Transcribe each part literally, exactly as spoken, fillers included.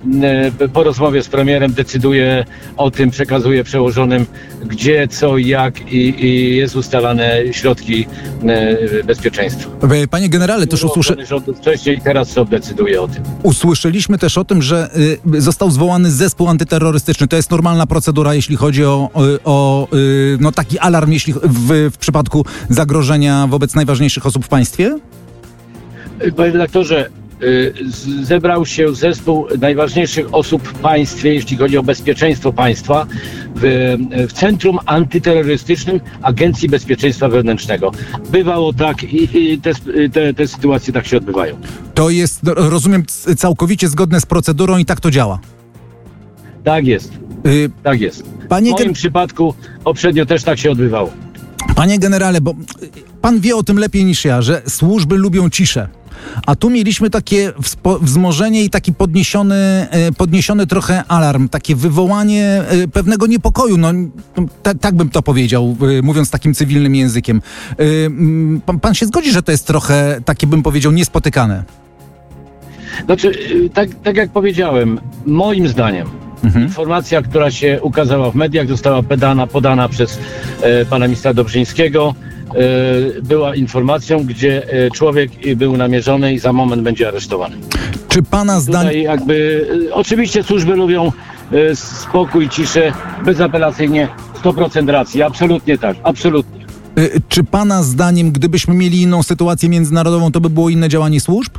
po rozmowie z premierem decyduje o tym, przekazuje przełożonym, gdzie, co, jak i, i jest ustalane środki bezpieczeństwa. Panie generale, też usłyszę... Wcześniej, teraz sąd decyduje o tym. Usłyszeliśmy też o tym, że y, został zwołany zespół antyterrorystyczny. To jest normalna procedura, jeśli chodzi o, o y, no, taki alarm, jeśli w, w przypadku zagrożenia wobec najważniejszych osób w państwie? Panie redaktorze, zebrał się zespół najważniejszych osób w państwie, jeśli chodzi o bezpieczeństwo państwa, w, w Centrum Antyterrorystycznym Agencji Bezpieczeństwa Wewnętrznego. Bywało tak i, i te, te, te sytuacje tak się odbywają. To jest, rozumiem, całkowicie zgodne z procedurą i tak to działa? Tak jest. Y, tak jest. Panie w moim gen... przypadku poprzednio też tak się odbywało. Panie generale, bo pan wie o tym lepiej niż ja, że służby lubią ciszę. A tu mieliśmy takie wzmożenie i taki podniesiony, podniesiony trochę alarm, takie wywołanie pewnego niepokoju, no t- tak bym to powiedział, mówiąc takim cywilnym językiem. Pan, pan się zgodzi, że to jest trochę, takie bym powiedział, niespotykane? Znaczy, tak, tak jak powiedziałem, moim zdaniem mhm. informacja, która się ukazała w mediach, została podana, podana przez e, pana ministra Dobrzyńskiego, była informacją, gdzie człowiek był namierzony i za moment będzie aresztowany. Czy pana zdaniem... jakby, oczywiście służby lubią spokój, ciszę, bezapelacyjnie, sto procent racji, absolutnie tak, absolutnie. Czy pana zdaniem, gdybyśmy mieli inną sytuację międzynarodową, to by było inne działanie służb?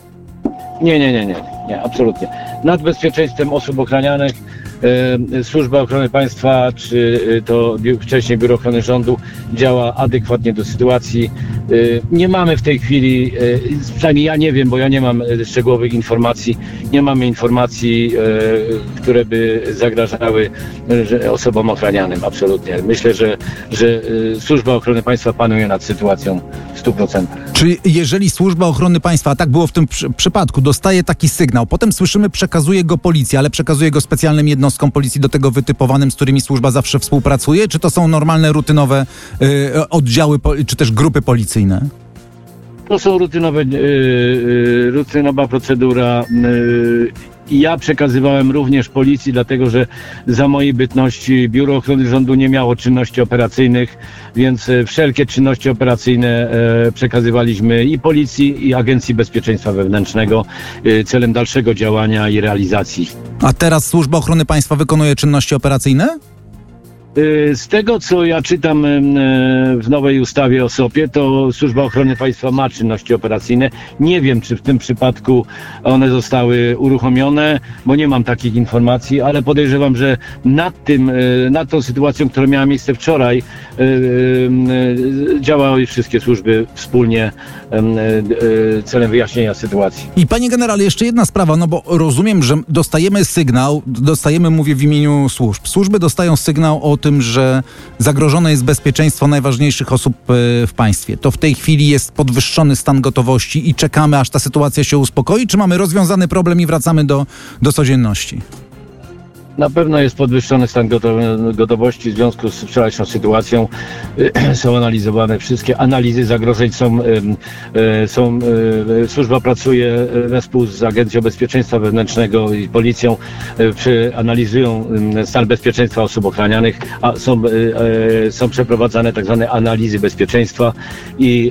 Nie, nie, nie, nie, nie, absolutnie. Nad bezpieczeństwem osób ochranianych e, Służba Ochrony Państwa, czy e, to wcześniej Biuro Ochrony Rządu działa adekwatnie do sytuacji. E, nie mamy w tej chwili, e, przynajmniej ja nie wiem, bo ja nie mam szczegółowych informacji, nie mamy informacji, e, które by zagrażały e, osobom ochranianym, absolutnie. Myślę, że, że e, Służba Ochrony Państwa panuje nad sytuacją w stu procentach. Czy jeżeli Służba Ochrony Państwa, a tak było w tym przy, przypadku, dostaje taki sygnał, potem słyszymy, przekazuje go policji, ale przekazuje go specjalnym jednostkom policji do tego wytypowanym, z którymi służba zawsze współpracuje, czy to są normalne, rutynowe y, oddziały, po, czy też grupy policyjne? To są rutynowe, y, y, rutynowa procedura. Y, Ja przekazywałem również policji, dlatego że za mojej bytności Biuro Ochrony Rządu nie miało czynności operacyjnych, więc wszelkie czynności operacyjne e, przekazywaliśmy i policji, i Agencji Bezpieczeństwa Wewnętrznego e, celem dalszego działania i realizacji. A teraz Służba Ochrony Państwa wykonuje czynności operacyjne? Z tego, co ja czytam w nowej ustawie o S O P-ie, to Służba Ochrony Państwa ma czynności operacyjne. Nie wiem, czy w tym przypadku one zostały uruchomione, bo nie mam takich informacji, ale podejrzewam, że nad tym, nad tą sytuacją, która miała miejsce wczoraj, działały wszystkie służby wspólnie celem wyjaśnienia sytuacji. I panie generale, jeszcze jedna sprawa, no bo rozumiem, że dostajemy sygnał, dostajemy, mówię w imieniu służb. Służby dostają sygnał o tym, że zagrożone jest bezpieczeństwo najważniejszych osób w państwie. To w tej chwili jest podwyższony stan gotowości i czekamy, aż ta sytuacja się uspokoi, czy mamy rozwiązany problem i wracamy do, do codzienności? Na pewno jest podwyższony stan gotowości w związku z wczorajszą sytuacją. Są analizowane wszystkie analizy zagrożeń. Są, są, służba pracuje wespół z Agencją Bezpieczeństwa Wewnętrznego i Policją. Analizują stan bezpieczeństwa osób ochranianych, a są, są przeprowadzane tak zwane analizy bezpieczeństwa i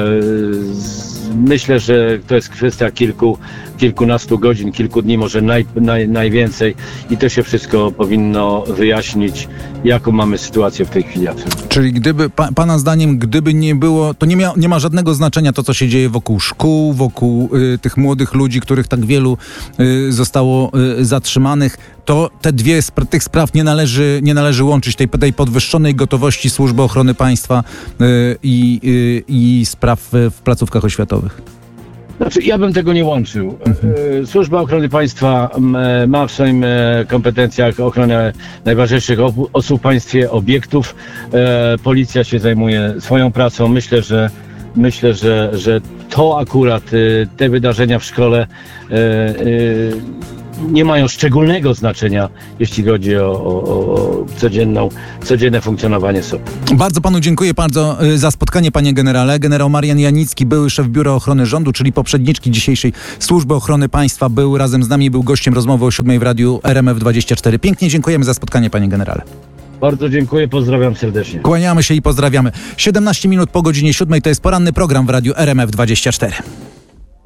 myślę, że to jest kwestia kilku, kilkunastu godzin, kilku dni, może naj, naj, najwięcej i to się wszystko powinno wyjaśnić, jaką mamy sytuację w tej chwili. Czyli gdyby, pa, pana zdaniem, gdyby nie było, to nie, mia, nie ma żadnego znaczenia to, co się dzieje wokół szkół, wokół y, tych młodych ludzi, których tak wielu y, zostało y, zatrzymanych, to te dwie z tych spraw nie należy, nie należy łączyć, tej, tej podwyższonej gotowości Służby Ochrony Państwa y, i, y, i spraw w placówkach oświatowych. Znaczy, ja bym tego nie łączył. Mhm. Służba Ochrony Państwa ma w swoim kompetencjach ochronę najważniejszych osób w państwie, obiektów. Policja się zajmuje swoją pracą. Myślę, że myślę, że, że to akurat te wydarzenia w szkole nie mają szczególnego znaczenia, jeśli chodzi o, o, o codzienną, codzienne funkcjonowanie S O P. Bardzo panu dziękuję bardzo y, za spotkanie, panie generale. Generał Marian Janicki, były szef Biura Ochrony Rządu, czyli poprzedniczki dzisiejszej Służby Ochrony Państwa, był razem z nami, był gościem rozmowy o siódmej w radiu R M F dwadzieścia cztery. Pięknie dziękujemy za spotkanie, panie generale. Bardzo dziękuję, pozdrawiam serdecznie. Kłaniamy się i pozdrawiamy. siedemnaście minut po godzinie siódmej to jest poranny program w radiu R M F dwadzieścia cztery.